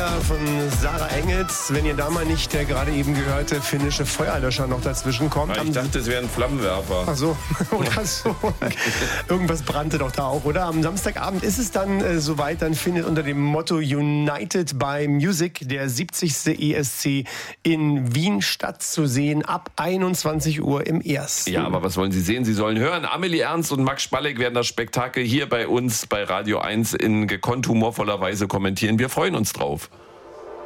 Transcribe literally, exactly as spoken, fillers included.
von Sarah Engels. Wenn ihr da mal nicht der gerade eben gehörte finnische Feuerlöscher noch dazwischen kommt. Ja, ich dachte, es wäre ein Flammenwerfer. Ach so, oder so. Irgendwas brannte doch da auch, oder? Am Samstagabend ist es dann äh, soweit. Dann findet unter dem Motto United by Music der siebzigste E S C in Wien statt, zu sehen ab einundzwanzig Uhr im Ersten. Ja, aber was wollen Sie sehen? Sie sollen hören. Amelie Ernst und Max Spalleck werden das Spektakel hier bei uns bei Radio eins in gekonnt humorvoller Weise kommentieren. Wir freuen uns drauf.